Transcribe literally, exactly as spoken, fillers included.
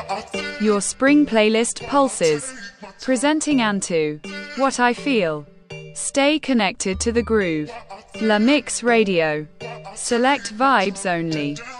Your spring playlist pulses. Presenting Antu. What I Feel. Stay connected to the groove. La Mix Radio. Select vibes only.